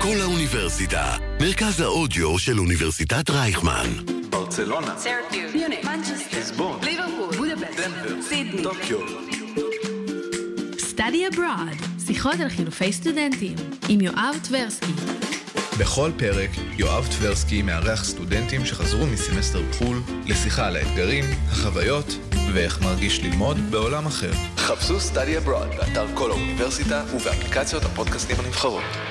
כל האוניברסיטה, מרכז האודיו של אוניברסיטת רייכמן. ברצלונה, סרטיוס, מיוניך, מנצ'סטר, ליסבון, ליברפול, בודפשט, דנבר, סידני, טוקיו. Study Abroad, שיחות על חילופי סטודנטים, עם יואב טברסקי. בכל פרק, יואב טברסקי מארח סטודנטים שחזרו מסמסטר בחול לשיחה על האתגרים, החוויות ואיך מרגיש ללמוד בעולם אחר. חפשו Study Abroad באתר כל האוניברסיטה ובאפליקציות הפודקאסטים הנבחרות.